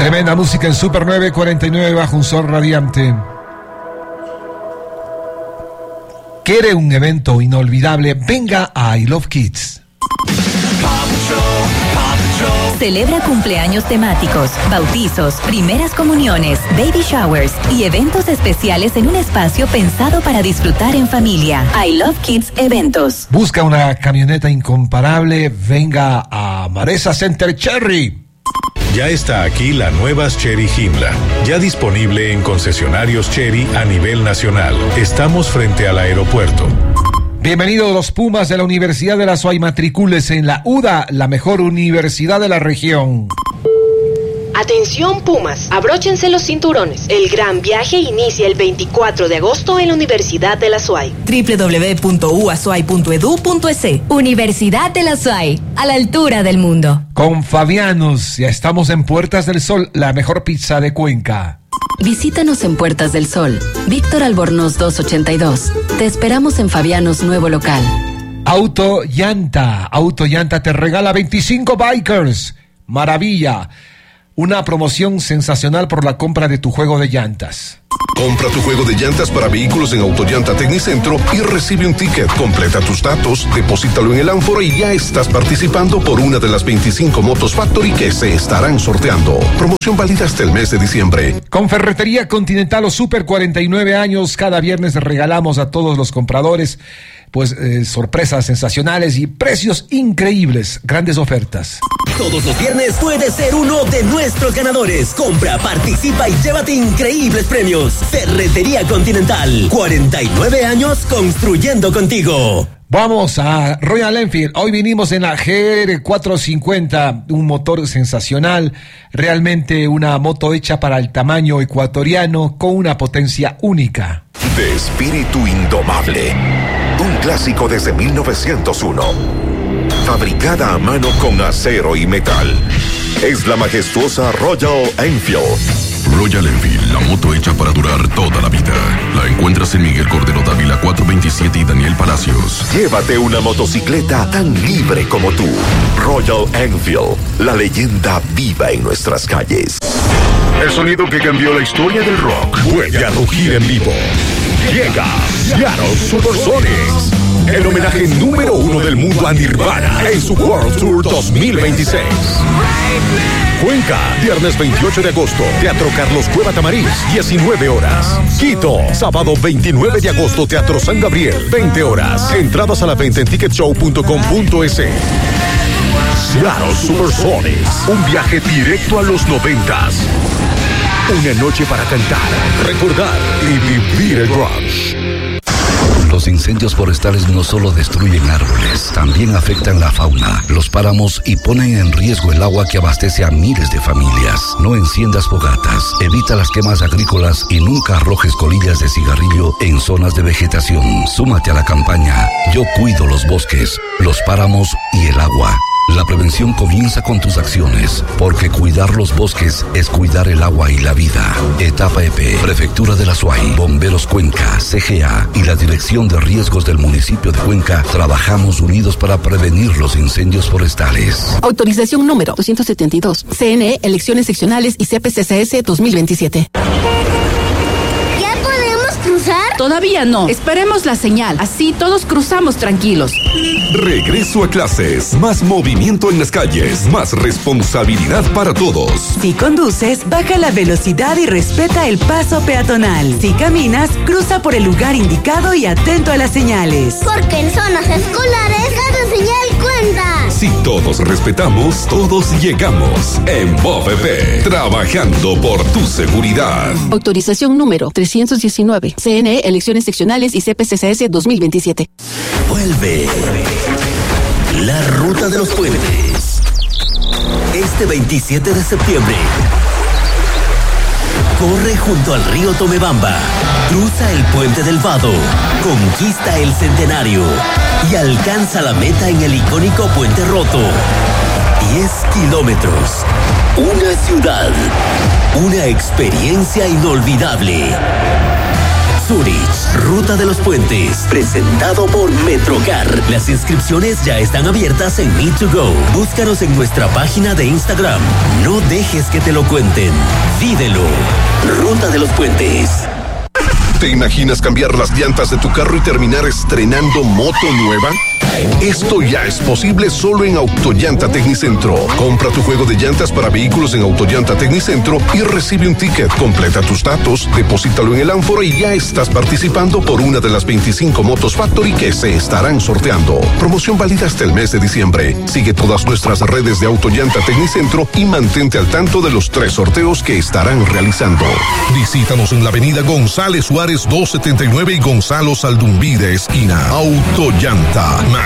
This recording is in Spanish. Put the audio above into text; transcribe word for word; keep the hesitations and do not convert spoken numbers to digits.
Tremenda música en Super nueve cuarenta y nueve bajo un sol radiante. ¿Quiere un evento inolvidable? Venga a I Love Kids. Celebra cumpleaños temáticos, bautizos, primeras comuniones, baby showers y eventos especiales en un espacio pensado para disfrutar en familia. I Love Kids Eventos. Busca una camioneta incomparable. Venga a Maresa Center Cherry. Ya está aquí la nueva Chery Himla, ya disponible en concesionarios Chery a nivel nacional. Estamos frente al aeropuerto. Bienvenidos los Pumas de la Universidad de la SUAY. Matricúlese en la U D A, la mejor universidad de la región. Atención Pumas, abróchense los cinturones. El gran viaje inicia el veinticuatro de agosto en la Universidad de la SUAY. doble u doble u doble u punto u a s u a y punto e d u punto e s. Universidad de la SUAY, a la altura del mundo. Con Fabianos, ya estamos en Puertas del Sol, la mejor pizza de Cuenca. Visítanos en Puertas del Sol, Víctor Albornoz doscientos ochenta y dos. Te esperamos en Fabianos Nuevo Local. Auto Llanta, Auto Llanta te regala veinticinco bikers. Maravilla. Una promoción sensacional por la compra de tu juego de llantas. Compra tu juego de llantas para vehículos en Autollanta Tecnicentro y recibe un ticket. Completa tus datos, deposítalo en el ánfora y ya estás participando por una de las veinticinco motos Factory que se estarán sorteando. Promoción válida hasta el mes de diciembre. Con Ferretería Continental o Super cuarenta y nueve años, cada viernes regalamos a todos los compradores pues eh, sorpresas sensacionales y precios increíbles, grandes ofertas. Todos los viernes puedes ser uno de nuestros ganadores. Compra, participa y llévate increíbles premios. Ferretería Continental, cuarenta y nueve años construyendo contigo. Vamos a Royal Enfield. Hoy vinimos en la G R cuatrocientos cincuenta, un motor sensacional, realmente una moto hecha para el tamaño ecuatoriano con una potencia única. De espíritu indomable, un clásico desde mil novecientos uno, fabricada a mano con acero y metal. Es la majestuosa Royal Enfield. Royal Enfield, la moto hecha para durar toda la vida. La encuentras en Miguel Cordero Dávila cuatrocientos veintisiete y Daniel Palacios. Llévate una motocicleta tan libre como tú. Royal Enfield, la leyenda viva en nuestras calles. El sonido que cambió la historia del rock vuelve a rugir en vivo. Llega Seattle Supersonics, el homenaje número uno del mundo a Nirvana en su World Tour dos mil veintiséis. Cuenca, viernes veintiocho de agosto, Teatro Carlos Cueva Tamariz, diecinueve horas. Quito, sábado veintinueve de agosto, Teatro San Gabriel, veinte horas. Entradas a la venta en ticket show punto com punto e s. Seattle Supersonics, un viaje directo a los noventas. Una noche para cantar, recordar y vivir el grunge. Los incendios forestales no solo destruyen árboles, también afectan la fauna, los páramos y ponen en riesgo el agua que abastece a miles de familias. No enciendas fogatas, evita las quemas agrícolas y nunca arrojes colillas de cigarrillo en zonas de vegetación. Súmate a la campaña Yo cuido los bosques, los páramos y el agua. La prevención comienza con tus acciones, porque cuidar los bosques es cuidar el agua y la vida. Etapa E P, Prefectura de la SUAY, Bomberos Cuenca, C G A y la Dirección de Riesgos del municipio de Cuenca trabajamos unidos para prevenir los incendios forestales. Autorización número doscientos setenta y dos. C N E, Elecciones Seccionales y C P C C S dos mil veintisiete. ¿Cruzar? Todavía no. Esperemos la señal. Así todos cruzamos tranquilos. Regreso a clases. Más movimiento en las calles. Más responsabilidad para todos. Si conduces, baja la velocidad y respeta el paso peatonal. Si caminas, cruza por el lugar indicado y atento a las señales. Porque en zonas escolares, cada señal cuenta. Si todos respetamos, todos llegamos. En B O V P, trabajando por tu seguridad. Autorización número trescientos diecinueve. C N E, Elecciones Seccionales y C P C C S dos mil veintisiete. Vuelve la Ruta de los Puentes. Este veintisiete de septiembre. Corre junto al río Tomebamba. Cruza el Puente del Vado. Conquista el Centenario. Y alcanza la meta en el icónico Puente Roto. diez kilómetros. Una ciudad. Una experiencia inolvidable. Zurich, Ruta de los Puentes, presentado por Metrocar. Las inscripciones ya están abiertas en Me to Go. Búscanos en nuestra página de Instagram. No dejes que te lo cuenten. Vívelo. Ruta de los Puentes. ¿Te imaginas cambiar las llantas de tu carro y terminar estrenando moto nueva? Esto ya es posible solo en Autollanta Tecnicentro. Compra tu juego de llantas para vehículos en Autollanta Tecnicentro y recibe un ticket. Completa tus datos, deposítalo en el ánfora y ya estás participando por una de las veinticinco motos Factory que se estarán sorteando. Promoción válida hasta el mes de diciembre. Sigue todas nuestras redes de Autollanta Tecnicentro y mantente al tanto de los tres sorteos que estarán realizando. Visítanos en la avenida González Suárez doscientos setenta y nueve y Gonzalo Saldumvide esquina. Autollanta.